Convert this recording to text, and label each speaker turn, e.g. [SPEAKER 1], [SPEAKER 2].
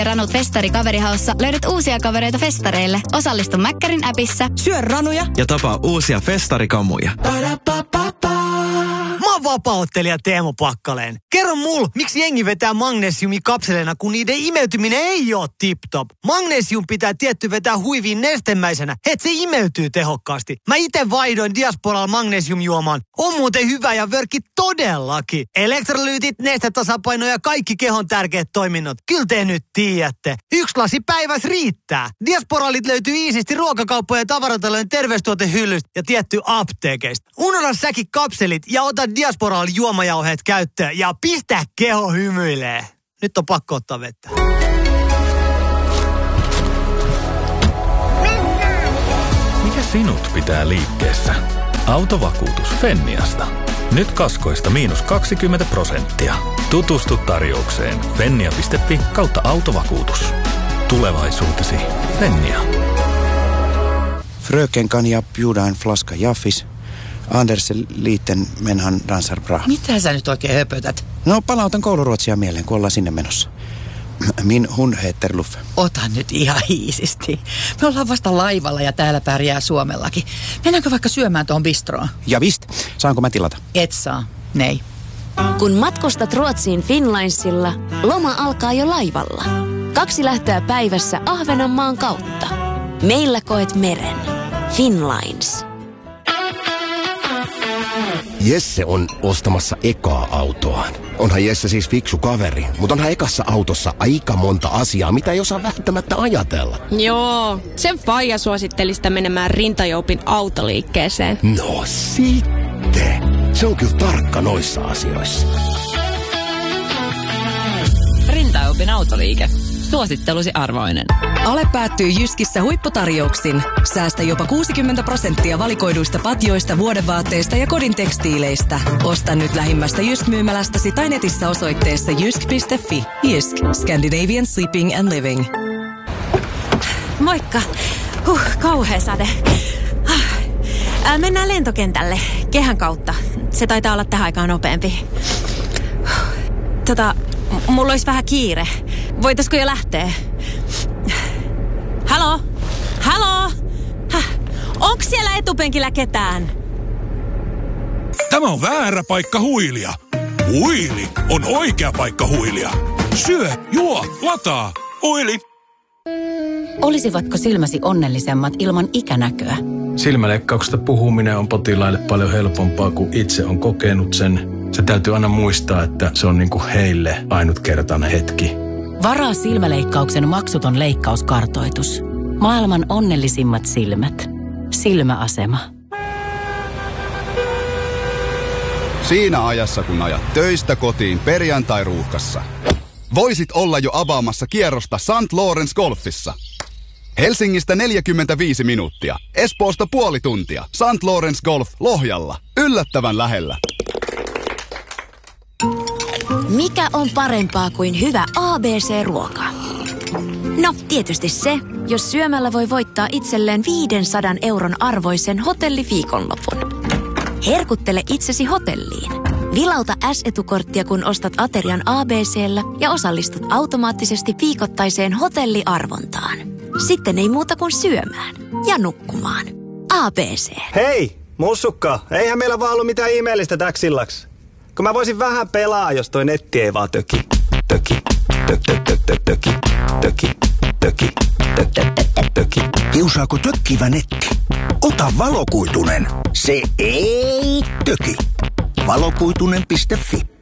[SPEAKER 1] Ranut Festari Kaverihaussa löydät uusia kavereita festareille. Osallistu Mäkkärin appissa.
[SPEAKER 2] Syö ranuja
[SPEAKER 3] ja tapaa uusia festarikamuja.
[SPEAKER 4] Mä oon vapaa-ottelija Teemu Pakkaleen. Kerro mulle, miksi jengi vetää magnesiumikapseleina, kun niiden imeytyminen ei oo tip-top. Magnesium pitää tietty vetää huiviin nestemäisenä, et se imeytyy tehokkaasti. Mä ite vaihdoin Diasporalla magnesiumjuomaan. On muuten hyvä ja vörkki todellakin. Elektrolyytit, nestetasapaino ja kaikki kehon tärkeät toiminnot. Kyllä te nyt tiedätte. 1 lasi päivässä riittää. Diasporalit löytyy iisisti ruokakauppojen ja tavaratalojen terveystuotehyllystä ja tietty apteekeista. Unohda säkin kapselit ja ota Diasporal juomajauheet käyttöön ja pistä keho hymyilee. Nyt on pakko ottaa vettä.
[SPEAKER 5] Mikä sinut pitää liikkeessä? Autovakuutus Fenniasta. Nyt kaskoista -20%. Tutustu tarjoukseen fennia.fi/autovakuutus. Tulevaisuutesi Fennia.
[SPEAKER 6] Fröken kan jag bjuda en flaska Jaffis? Anders liitten menhan dansar bra.
[SPEAKER 2] Mitä sä nyt oikein höpötät?
[SPEAKER 6] No palautan kouluruotsia mieleen, kun ollaan sinne menossa. Min hund heter Luffe.
[SPEAKER 2] Ota nyt ihan hiisisti. Me ollaan vasta laivalla ja täällä pärjää Suomellakin. Mennäänkö vaikka syömään tuohon bistroon?
[SPEAKER 6] Ja vist, saanko mä tilata?
[SPEAKER 2] Et saa, nei.
[SPEAKER 7] Kun matkustat Ruotsiin Finlinesilla, loma alkaa jo laivalla. 2 lähtöä päivässä Ahvenanmaan kautta. Meillä koet meren. Finlines.
[SPEAKER 8] Jesse on ostamassa ekaa autoaan. Onhan Jesse siis fiksu kaveri, mutta onhan ekassa autossa aika monta asiaa, mitä ei osaa välttämättä ajatella.
[SPEAKER 9] Joo, sen faija suositteli sitä menemään Rintajoupin autoliikkeeseen.
[SPEAKER 8] No sitten. Se on kyllä tarkka noissa asioissa.
[SPEAKER 10] Rintajoupin autoliike. Suosittelusi arvoinen.
[SPEAKER 11] Ale päättyy Jyskissä huipputarjouksin. Säästä jopa 60% valikoiduista patjoista, vuodevaatteista ja kodin tekstiileistä. Osta nyt lähimmästä Jysk-myymälästäsi tai netissä osoitteessa jysk.fi. Jysk. Scandinavian Sleeping and Living.
[SPEAKER 12] Moikka. Kauhea sade. Mennään lentokentälle. Kehän kautta. Se taitaa olla tähän aikaan nopeampi. Mulla olisi vähän kiire. Voitaisko jo lähteä? Halo? Halo? Onks siellä etupenkillä ketään?
[SPEAKER 13] Tämä on väärä paikka huilia. Huili on oikea paikka huilia. Syö, juo, lataa. Huili.
[SPEAKER 14] Olisivatko silmäsi onnellisemmat ilman ikänäköä?
[SPEAKER 15] Silmäleikkauksesta puhuminen on potilaille paljon helpompaa, kun itse on kokenut sen. Se täytyy aina muistaa, että se on niinku heille ainutkertainen hetki.
[SPEAKER 14] Varaa silmäleikkauksen maksuton leikkauskartoitus. Maailman onnellisimmat silmät. Silmäasema.
[SPEAKER 16] Siinä ajassa, kun ajat töistä kotiin perjantai-ruuhkassa, voisit olla jo avaamassa kierrosta St. Lawrence Golfissa. Helsingistä 45 minuuttia, Espoosta puoli tuntia. St. Lawrence Golf Lohjalla. Yllättävän lähellä.
[SPEAKER 7] Mikä on parempaa kuin hyvä ABC-ruoka? No, tietysti se, jos syömällä voi voittaa itselleen 500 € arvoisen hotelliviikonlopun. Herkuttele itsesi hotelliin. Vilauta S-etukorttia, kun ostat aterian ABC:llä ja osallistut automaattisesti viikoittaiseen hotelliarvontaan. Sitten ei muuta kuin syömään ja nukkumaan. ABC.
[SPEAKER 17] Hei, mussukka, eihän meillä vaan ollut mitään ihmeellistä täks illaksi. Kun mä voisin vähän pelaa, jos toi netti ei vaan töki.
[SPEAKER 18] Kiusaako tökkivä netti? Ota valokuitunen. Se ei töki. Valokuitunen.fi